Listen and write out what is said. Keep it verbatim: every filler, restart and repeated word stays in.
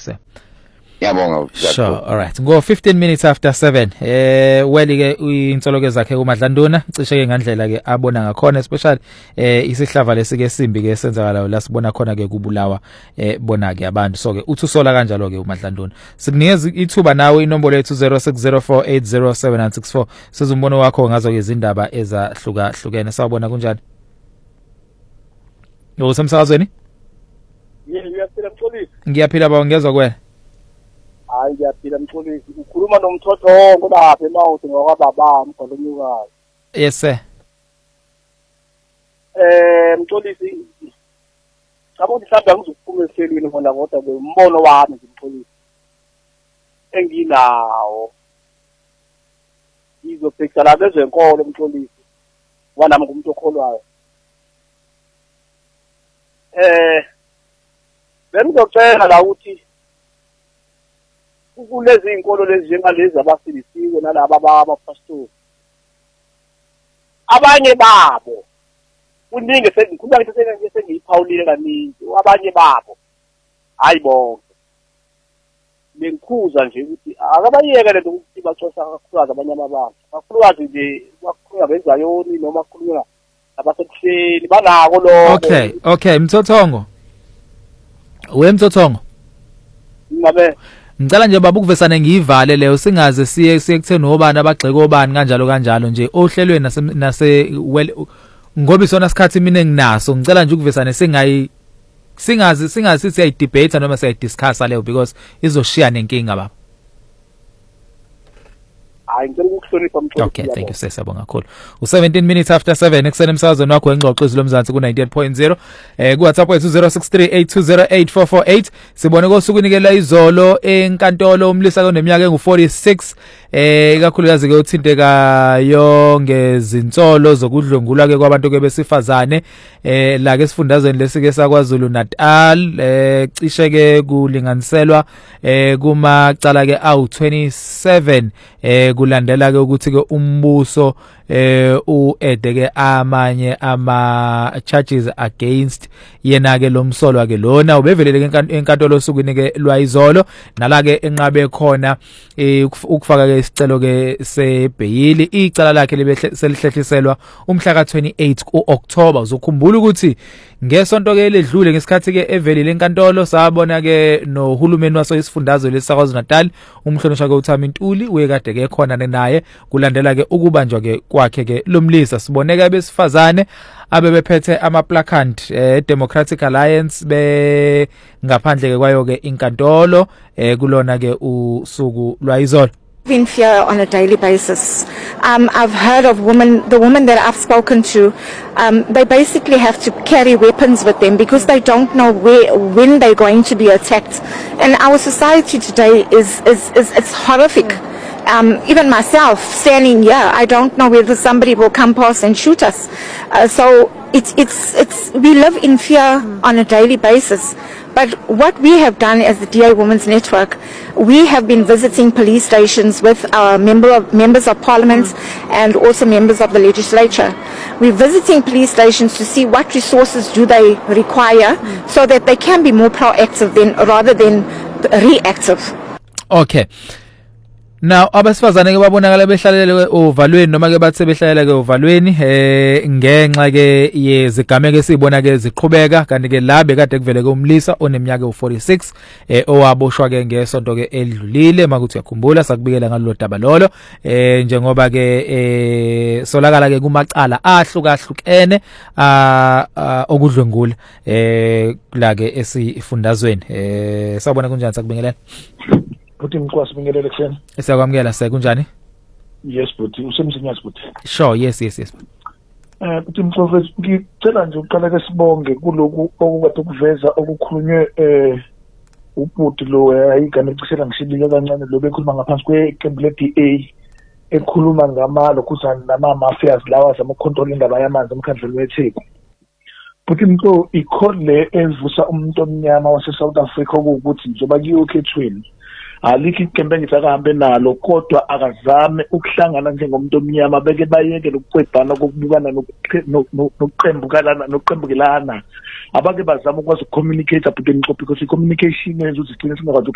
sir. Ngiyabonga. Sure, all right. Ngo fifteen minutes after seven. Eh weli ke insoloke zakhe kuMadlanduna cishe ke ngandlela ke abona ngakhona especially eh isihlava lesike simbi ke senzakala la sibona khona ke kubulawa eh bona ke abantu. So ke uthi usola kanjalo ke uMadlanduna. Sikunikeza ithuba nawe inombolo yethu zero six zero four eight zero seven nine six four. Sizumbono wakho ngazo ke izindaba ezahluka hlukene. Sawubona kunjani? Yo semsakazweni? Yini uyaphila Mxolisi? Ngiyaphila ba ngezwe kwena. Hayi ngiyaphila Mxolisi. Ukhuluma nomthothongo lapha emawuthi ngokwababa mgolonyukayo. Yes sir. Eh Mxolisi. Ngabo mhlawumbe angizokuphuma ehlelweni khona kodwa ke umbono wami nje Mxolisi. Enginawo. Izobhekisa la bezenkolo Mxolisi. Wanami ngumuntu okholwayo. Eh bengizocela la ukuthi kulezi inkolo lezi njengalezi abasilisiwe nalabo abapastor abanye babo kuningi sengikhuluma ngithi sengiyiphawulile kaningi abanye babo hayi bonke bengikhuza nje ukuthi akabayeke lento ukuthi baxoxa kakhulukazi abanye abantu kakhulukazi nje bakhuluma benzayoni noma khuluma abasekuseni banako lo. Okay, okay Mthothongo. We Mthothongo. Ngabe ngicela nje baba ukuvesana ngiyivale leyo singaze siye siyekutheni obani abagxeke obani kanjalo kanjalo nje ohlelweni nase nase well ngoba isona sikhathi mina enginaso ngicela nje ukuvesana singayi singazi singazi siya debate noma siya discuss leyo because izoshiya nenkinga baba. Hayi ngicela ukuhlonipha Mxolisi. Okay, thank you sir, siyabonga kakhulu. U seventeen minutes after seven ekuseni emsakazweni wakho engxoxo izilomzansi ku ninety-eight point zero eh ku WhatsApp wethu zero six three eight two zero eight four four eight. Sibone kosuku nikela izolo enkantolo umlisa koneminyaka engu forty-six eh ikakhulukazi ke uthinteka yonke izinsolo zokudlungulwa ke kwabantu ke besifazane eh la ke sifundazweni lesike saKwaZulu Natal eh cishe ke kulinganiselwa eh kumacala ke awu twenty-seven eh kulandela ke ukuthi ke umbuso eh uedeke amanye ama charges against yena ke lomsolwa ke lona ubevelele enkantolo osukwini ke lwayizolo nala ke enqabe khona ukufaka ke isicelo ke sebhayili icala lakhe libe selihlehliselwa umhla ka twenty-eight kuOctober. Uzokhumbula ukuthi ngesonto ke ledlule ngesikhathi ke evelile enkantolo sabona ke nohulumeni waso isifundazwe leSakwaZulu Natal umhlonishwa ke uThami Ntuli uyekade ke khona naye kulandela ke ukubanjwa ke kwakhe ke lomlisa. Siboneka besifazane abebephethe ama placard eh Democratic Alliance be ngaphandle ke kwayo ke inkantolo eh kulona ke usuku lwayizolo. In fear on a daily basis. Um, I've heard of women, the women that I've spoken to, um, they basically have to carry weapons with them because they don't know where, when they're going to be attacked. And our society today is, is, is it's horrific. Um, even myself standing here, I don't know whether somebody will come past and shoot us. Uh, so it's, it's, it's, we live in fear on a daily basis. But what we have done as the D A Women's Network, we have been visiting police stations with our member of, members of parliament and also members of the legislature. We're visiting police stations to see what resources do they require so that they can be more proactive than, rather than reactive. Okay. Now abasifazane ke babonakala behlalele ovalweni noma ke bathe behlalela ke ovalweni eh ngenxa ke yezigameko esibona ke ziqhubeka kanti ke la bekade kuvele ke umlisa oneminyaka u-forty-six eh owaboshwa ke ngesonto ke edlulile makuthi yakhumbula sakubikela ngalolu daba lolo eh njengoba ke eh solakala ke kumacala ahlukahlukene a okudlwengula eh la ke esifundazweni eh sawubona kunjani sakubingelela Buti mkwasi bingelele kuseni. Siyakwamukela sir kunjani? Yes buti usemsinyazi buti. Sure yes yes yes. Eh buti mfowethu ngicela nje uqala ke sibonge kuloku okukade kuveza okukhulunywe eh ubuti lo ayigane cisela ngishibile kancane lo bekhuluma ngaphansi kweqembu le-D A ekhuluma ngama lokhuzana nama mafias lawa zama control indaba yamanzi emkhandlweni weTheku. Buti mfo ikhole le evusa umuntu omnyama wase South Africa ukuthi njoba kuyokhethweni alikho iqembu engithakambe nalo kodwa akazame ukuhlangana njengomuntu omnyama beke bayeke lokuqedana kokubukana nokuqembukalana nokuqembukelana abake bazama ukwazi ukucommunicate but ngicophi because communication yenza ukuthi sigcine singakwazi